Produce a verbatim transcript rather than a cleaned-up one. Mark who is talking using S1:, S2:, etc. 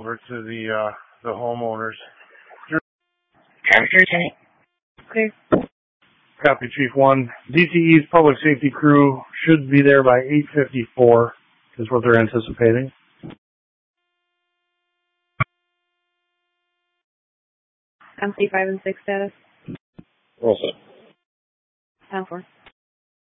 S1: over to the uh, the homeowners.
S2: Clear.
S1: Copy, Chief One. D T E's public safety crew should be there by eight fifty-four, is what they're anticipating.
S2: M C five and six status.
S3: Roll set.
S2: Time four.